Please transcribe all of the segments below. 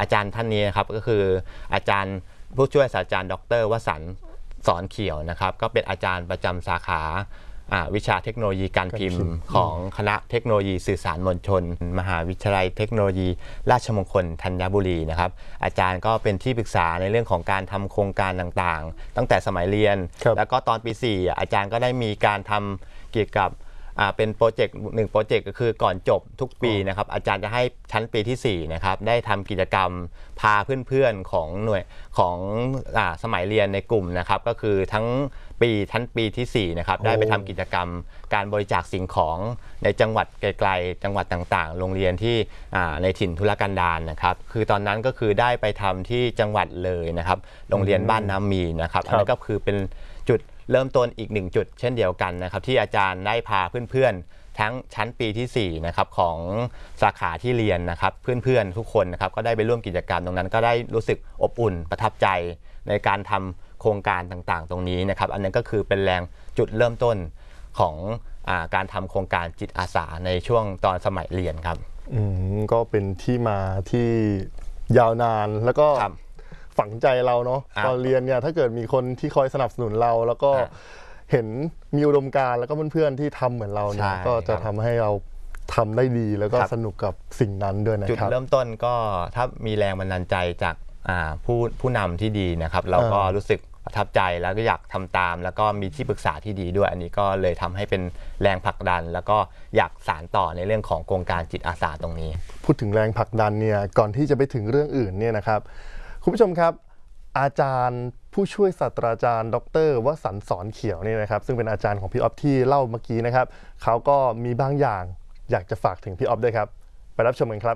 อาจารย์ท่านนี้นะครับก็คืออาจารย์ผู้ช่วยศาสตราจารย์ดร.วสันต์สอนเขียวนะครับก็เป็นอาจารย์ประจำสาขาวิชาเทคโนโลยีการพิมพ์ของคณะเทคโนโลยีสื่อสารมวลชนมหาวิทยาลัยเทคโนโลยีราชมงคลธัญบุรีนะครับอาจารย์ก็เป็นที่ปรึกษาในเรื่องของการทำโครงการต่างๆตั้งแต่สมัยเรียนแล้วก็ตอนปี4อาจารย์ก็ได้มีการทำเกี่ยวกับเป็นโปรเจกต์1โปรเจกต์ก็คือก่อนจบทุกปีนะครับอาจารย์จะให้ชั้นปีที่4นะครับได้ทำกิจกรรมพาเพื่อนๆของหน่วยของสมัยเรียนในกลุ่มนะครับก็คือทั้งชั้นปีที่4นะครับได้ไปทำกิจกรรมการบริจาคสิ่งของในจังหวัดไกลๆจังหวัดต่างๆโรงเรียนที่ในถิ่นทุรกันดารนะครับคือตอนนั้นก็คือได้ไปทำที่จังหวัดเลยนะครับโรงเรียนบ้านน้ำมีนะครับอันนี้ก็คือเป็นจุดเริ่มต้นอีก1จุดเช่นเดียวกันนะครับที่อาจารย์ได้พาเพื่อนๆทั้งชั้นปีที่4นะครับของสาขาที่เรียนนะครับเพื่อนๆทุกคนนะครับก็ได้ไปร่วมกิจกรรมตรงนั้นก็ได้รู้สึกอบอุ่นประทับใจในการทำโครงการต่างๆตรงนี้นะครับอันนั้นก็คือเป็นแรงจุดเริ่มต้นของการทำโครงการจิตอาสาในช่วงตอนสมัยเรียนครับก็เป็นที่มาที่ยาวนานแล้วก็ฝังใจเราเนาะตอนเรียนเนี่ยถ้าเกิดมีคนที่คอยสนับสนุนเราแล้วก็เห็นมีอุดมการณ์แล้วก็เพื่อนๆที่ทำเหมือนเราเนี่ยก็จะทำให้เราทำได้ดีแล้วก็สนุกกับสิ่งนั้นด้วยนะครับจุดเริ่มต้นก็ถ้ามีแรงบันดาลใจจากผู้นำที่ดีนะครับเราก็รู้สึกประทับใจแล้วก็อยากทำตามแล้วก็มีที่ปรึกษาที่ดีด้วยอันนี้ก็เลยทำให้เป็นแรงผลักดันแล้วก็อยากสานต่อในเรื่องของโครงการจิตอาสาตรงนี้พูดถึงแรงผลักดันเนี่ยก่อนที่จะไปถึงเรื่องอื่นเนี่ยนะครับคุณผู้ชมครับอาจารย์ผู้ช่วยศาสตราจารย์ดร.วสันต์สอนเขียวนี่นะครับซึ่งเป็นอาจารย์ของพี่อ๊อฟที่เล่าเมื่อกี้นะครับเขาก็มีบางอย่างอยากจะฝากถึงพี่อ๊อฟด้วยครับไปรับชมกันครับ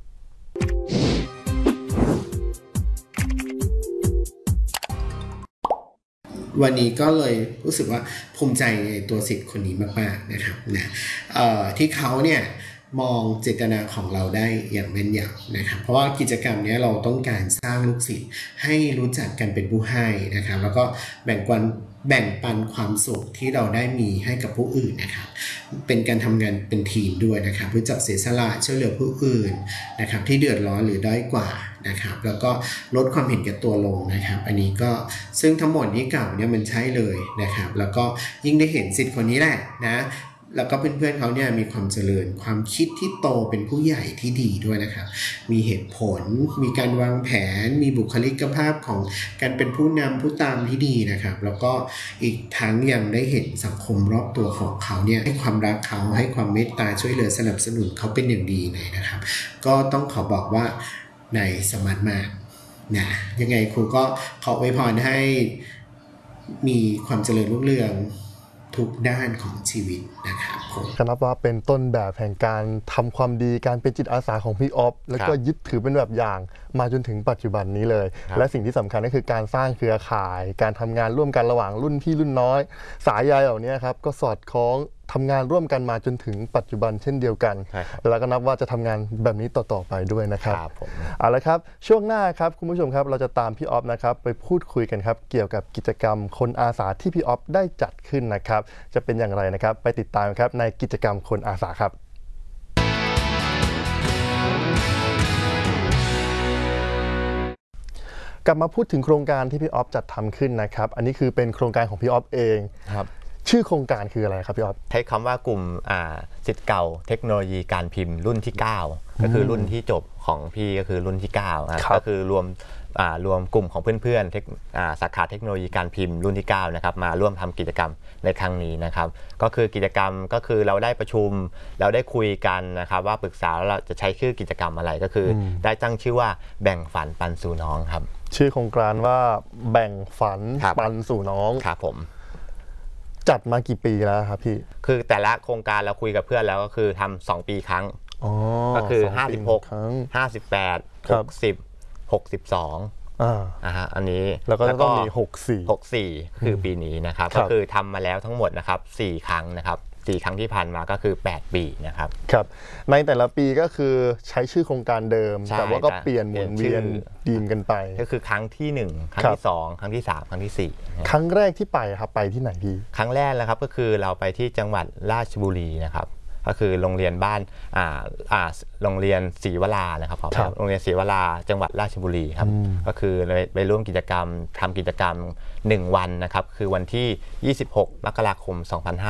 วันนี้ก็เลยรู้สึกว่าภูมิใจในตัวศิษย์คนนี้มากๆนะครับนะที่เขาเนี่ยมองเจตนาของเราได้อย่างแม่นยำนะครับเพราะว่ากิจกรรมนี้เราต้องการสร้างลูกศิษย์ให้รู้จักกันเป็นผู้ให้นะครับแล้วก็แบ่งปันความสุขที่เราได้มีให้กับผู้อื่นนะครับเป็นการทำงานเป็นทีมด้วยนะครับรู้จักเสียสละช่วยเหลือผู้อื่นนะครับที่เดือดร้อนหรือด้อยกว่านะครับแล้วก็ลดความเห็นแก่ตัวลงนะครับอันนี้ก็ซึ่งทั้งหมดนี้เก่าเนี่ยมันใช่เลยนะครับแล้วก็ยิ่งได้เห็นศิษย์คนนี้แหละนะแล้วก็เพื่อนๆเขาเนี่ยมีความเจริญความคิดที่โตเป็นผู้ใหญ่ที่ดีด้วยนะครับมีเหตุผลมีการวางแผนมีบุคลิกภาพของการเป็นผู้นำผู้ตามที่ดีนะครับแล้วก็อีกทั้งยังได้เห็นสังคมรอบตัวของเขาเนี่ยให้ความรักเขาให้ความเมตตาช่วยเหลือสนับสนุนเขาเป็นอย่างดีเลยนะครับก็ต้องขอบอกว่าในสมาร์ทมากนะยังไงครูก็ขออวยพรให้มีความเจริญรุ่งเรืองทุกด้านของชีวิตนะครับผมนับว่าเป็นต้นแบบแห่งการทำความดีการเป็นจิตอาสาของพี่อ๊อฟแล้วก็ยึดถือเป็นแบบอย่างมาจนถึงปัจจุบันนี้เลยและสิ่งที่สำคัญก็คือการสร้างเครือข่ายการทำงานร่วมกันระหว่างรุ่นพี่รุ่นน้อยสายใยเหล่านี้ครับก็สอดคล้องทำงานร่วมกันมาจนถึงปัจจุบันเช่นเดียวกันแล้วก็นับว่าจะทำงานแบบนี้ต่อไปด้วยนะครับเอาละครับช่วงหน้าครับคุณผู้ชมครับเราจะตามพี่อ๊อฟนะครับไปพูดคุยกันครับเกี่ยวกับกิจกรรมคนอาสาที่พี่อ๊อฟได้จัดขึ้นนะครับจะเป็นอย่างไรนะครับไปติดตามครับในกิจกรรมคนอาสาครับกลับมาพูดถึงโครงการที่พี่อ๊อฟจัดทำขึ้นนะครับอันนี้คือเป็นโครงการของพี่อ๊อฟเองครับชื่อโครงการคืออะไรครับพี่อ๊อฟใช้คำว่ากลุ่มศิษย์เก่าเทคโนโลยีการพิมพ์รุ่นที่9ก็คือรุ่นที่จบของพี่ก็คือรุ่นที่9นะครับก็คือรวมกลุ่มของเพื่อนๆสาขาเทคโนโลยีการพิมพ์รุ่นที่9นะครับมาร่วมทำกิจกรรมในครั้งนี้นะครับก็คือกิจกรรมก็คือเราได้ประชุมเราได้คุยกันนะครับว่าปรึกษาแล้วเราจะใช้ชื่อกิจกรรมอะไรก็คือได้ตั้งชื่อว่าแบ่งฝันปันสู่น้องครับชื่อโครงการว่าแบ่งฝันปันสู่น้องครับผมจัดมากี่ปีแล้วครับพี่คือแต่ละโครงการเราคุยกับเพื่อนแล้วก็คือทำ2 ปีครั้งก็คือ56 58 60 62อันนี้แล้วก็ต้องมี 64คือปีนี้นะครับก็คือทำมาแล้วทั้งหมดนะครับ4 ครั้งนะครับ4 ครั้งที่ผ่านมาก็คือ8 ปีนะครับครับในแต่ละปีก็คือใช้ชื่อโครงการเดิมแต่ว่าก็เปลี่ยนหมุนเวียนดีมกันไปก็คือครั้งที่1ครั้งที่2ครั้งที่3ครั้งที่4 ครั้งแรกที่ไปครับไปที่ไหนพี่ครั้งแรกแล้วครับก็คือเราไปที่จังหวัดราชบุรีนะครับก็คือโรงเรียนบ้านโรงเรียนศรีวรานะครับโรงเรียนศรีวราจังหวัดราชบุรีครับก็คือไปร่วมกิจกรรมทำกิจกรรม1วันนะครับคือวันที่26 มกราคม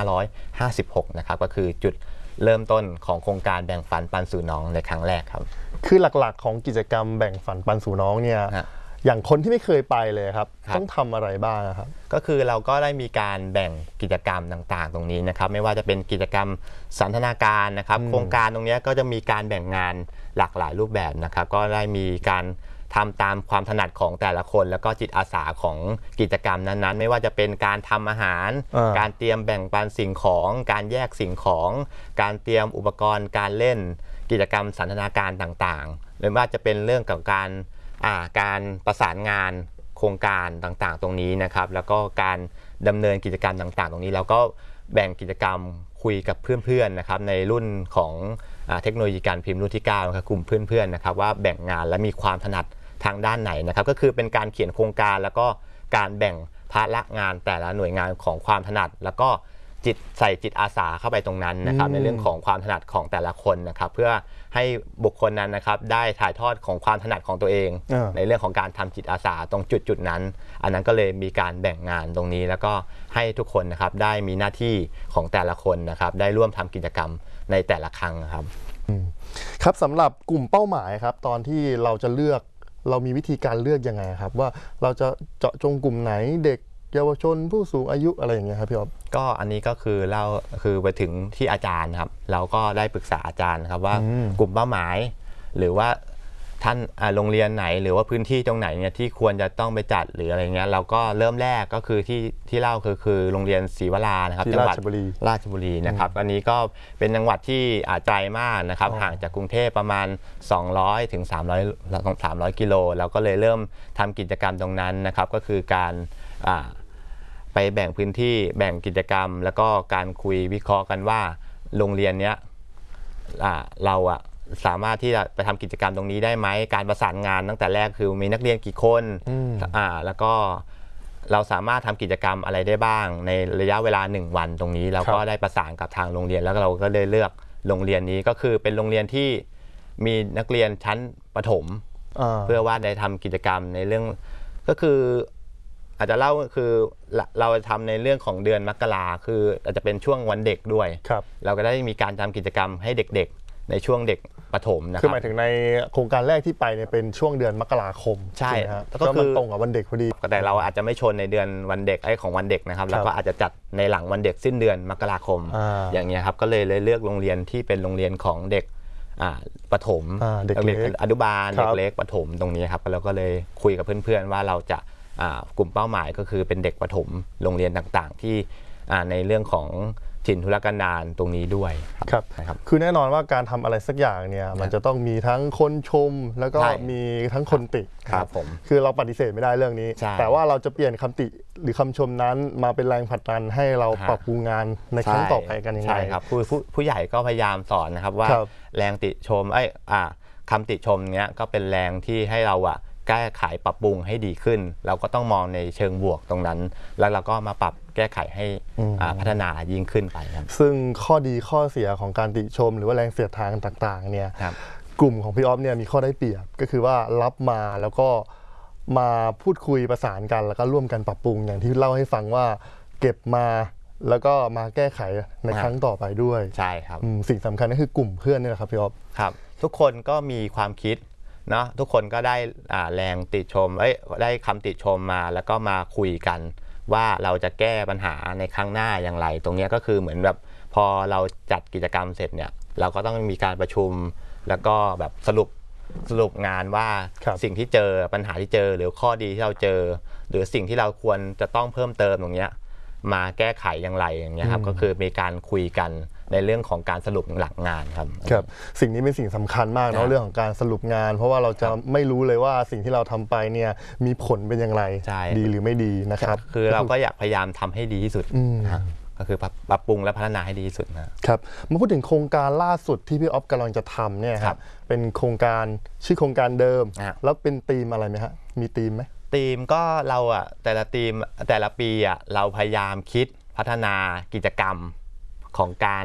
2556นะครับก็คือจุดเริ่มต้นของโครงการแบ่งฝันปันสู่น้องในครั้งแรกครับคือหลักๆของกิจกรรมแบ่งฝันปันสู่น้องเนี่ยอย่างคนที่ไม่เคยไปเลยครับต้องทำอะไรบ้างครับก็คือเราก็ได้มีการแบ่งกิจกรรมต่างๆตรงนี้นะครับไม่ว่าจะเป็นกิจกรรมสันทนาการนะครับโครงการตรงนี้ก็จะมีการแบ่งงานหลากหลายรูปแบบนะครับก็ได้มีการทำตามความถนัดของแต่ละคนแล้วก็จิตอาสาของกิจกรรมนั้นๆไม่ว่าจะเป็นการทำอาหารการเตรียมแบ่งปันสิ่งของการแยกสิ่งของการเตรียมอุปกรณ์การเล่นกิจกรรมสันทนาการต่างๆหรือว่าจะเป็นเรื่องกับการประสานงานโครงการต่างๆตรงนี้นะครับแล้วก็การดำเนินกิจกรรมต่างๆตรงนี้เราก็แบ่งกิจกรรมคุยกับเพื่อนๆนะครับในรุ่นของเทคโนโลยีการพิมพ์รุ่นที่9นะครับกลุ่มเพื่อนๆนะครับว่าแบ่งงานและมีความถนัดทางด้านไหนนะครับก็คือเป็นการเขียนโครงการแล้วก็การแบ่งภาระงานแต่ละหน่วยงานของความถนัดแล้วก็ใส่จิตอาสาเข้าไปตรงนั้นนะครับในเรื่องของความถนัดของแต่ละคนนะครับเพื่อให้บุคคลนั้นนะครับได้ถ่ายทอดของความถนัดของตัวเองในเรื่องของการทำจิตอาสาตรงจุดนั้นอันนั้นก็เลยมีการแบ่งงานตรงนี้แล้วก็ให้ทุกคนนะครับได้มีหน้าที่ของแต่ละคนนะครับได้ร่วมทำกิจกรรมในแต่ละครั้งครับครับสำหรับกลุ่มเป้าหมายครับตอนที่เราจะเลือกเรามีวิธีการเลือกยังไงครับว่าเราจะเจาะจงกลุ่มไหนเด็กเยาวชนผู้สูงอายุอะไรอย่างเงี้ยครับพี่อ๊อฟก็อันนี้ก็คือเราคือไปถึงที่อาจารย์ครับเราก็ได้ปรึกษาอาจารย์ครับว่ากลุ่มเป้าหมายหรือว่าท่านโรงเรียนไหนหรือว่าพื้นที่ตรงไหนเนี่ยที่ควรจะต้องไปจัดหรืออะไรเงี้ยเราก็เริ่มแรกก็คือที่เล่าคือโรงเรียนศรีวรานะครับจังหวัดราชบุรีนะครับอันนี้ก็เป็นจังหวัดที่ไกลมากนะครับห่างจากกรุงเทพประมาณ200 ถึง 300 กิโลเราก็เลยเริ่มทำกิจกรรมตรงนั้นนะครับก็คือการไปแบ่งพื้นที่แบ่งกิจกรรมแล้วก็การคุยวิเคราะห์กันว่าโรงเรียนเนี้ยเราสามารถที่จะไปทำกิจกรรมตรงนี้ได้ไหมการประสานงานตั้งแต่แรกคือมีนักเรียนกี่คนแล้วก็เราสามารถทำกิจกรรมอะไรได้บ้างในระยะเวลา1วันตรงนี้เราก็ได้ประสานกับทางโรงเรียนแล้วเราก็เลยเลือกโรงเรียนนี้ก็คือเป็นโรงเรียนที่มีนักเรียนชั้นประถมเพื่อว่าได้ทำกิจกรรมในเรื่องก็คืออาจจะเล่าคือเราทำในเรื่องของเดือนมกราคืออาจจะเป็นช่วงวันเด็กด้วยเราก็ได้มีการทำกิจกรรมให้เด็กๆในช่วงเด็กประถมนะครับคือหมายถึงในโครงการแรกที่ไปเนี่ยเป็นช่วงเดือนมกราคมใช่ก็คือตรงกับวันเด็กพอดีแต่เราอาจจะไม่ชนในเดือนวันเด็กของวันเด็กนะครับแล้วก็อาจจะจัดในหลังวันเด็กสิ้นเดือนมกราคมอย่างเงี้ยครับก็เลยเลือกโรงเรียนที่เป็นโรงเรียนของเด็กประถมเด็กอนุบาลเด็กเล็กประถมตรงนี้ครับแล้วก็เลยคุยกับเพื่อนๆว่าเราจะกลุ่มเป้าหมายก็คือเป็นเด็กประถมโรงเรียนต่างๆที่ในเรื่องของถิ่นทุรกันดารตรงนี้ด้วยครับคือแน่นอนว่าการทำอะไรสักอย่างเนี่ยมันจะต้องมีทั้งคนชมแล้วก็มีทั้งคนติครับผมคือเราปฏิเสธไม่ได้เรื่องนี้แต่ว่าเราจะเปลี่ยนคำติหรือคำชมนั้นมาเป็นแรงผลักดันให้เราปรับปรุงงานในครั้งต่อไปกันยังไงใช่ครับผู้ใหญ่ก็พยายามสอนนะครับว่าแรงติชมคำติชมเนี้ยก็เป็นแรงที่ให้เราแก้ไขปรับปรุงให้ดีขึ้นเราก็ต้องมองในเชิงบวกตรงนั้นแล้วเราก็มาปรับแก้ไขให้พัฒนายิ่งขึ้นไปครับซึ่งข้อดีข้อเสียของการติชมหรือว่าแรงเสียดทางต่างๆเนี่ยกลุ่มของพี่อ๊อฟเนี่ยมีข้อได้เปรียบก็คือว่ารับมาแล้วก็มาพูดคุยประสานกันแล้วก็ร่วมกันปรับปรุงอย่างที่เล่าให้ฟังว่าเก็บมาแล้วก็มาแก้ไขในครั้งต่อไปด้วยใช่ครับสิ่งสำคัญก็คือกลุ่มเพื่อนนี่แหละครับพี่อ๊อฟครับทุกคนก็มีความคิดเนาะทุกคนก็ได้แรงติชมได้คำติชมมาแล้วก็มาคุยกันว่าเราจะแก้ปัญหาในครั้งหน้าอย่างไรตรงนี้ก็คือเหมือนแบบพอเราจัดกิจกรรมเสร็จเนี่ยเราก็ต้องมีการประชุมแล้วก็แบบสรุปงานว่าสิ่งที่เจอปัญหาที่เจอหรือข้อดีที่เราเจอหรือสิ่งที่เราควรจะต้องเพิ่มเติมตรงนี้มาแก้ไขอย่างไรอย่างเงี้ยครับก็คือมีการคุยกันในเรื่องของการสรุปหลักงานครับสิ่งนี้เป็นสิ่งสำคัญมากเนาะเรื่องของการสรุปงานเพราะว่าเราจะไม่รู้เลยว่าสิ่งที่เราทำไปเนี่ยมีผลเป็นอย่างไรดีหรือไม่ดีนะครับคือเราก็อยากพยายามทำให้ดีที่สุดก็คือปรับปรุงและพัฒนาให้ดีที่สุดนะครับมาพูดถึงโครงการล่าสุดที่พี่อ๊อฟกำลังจะทำเนี่ยครับเป็นโครงการชื่อโครงการเดิมแล้วเป็นธีมอะไรไหมฮะมีธีมไหมธีมก็เราแต่ละธีมแต่ละปีเราพยายามคิดพัฒนากิจกรรมของการ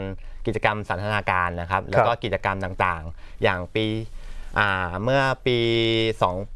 กิจกรรมสันทนาการนะครับแล้วก็กิจกรรมต่างๆ อย่างปีเมื่อปี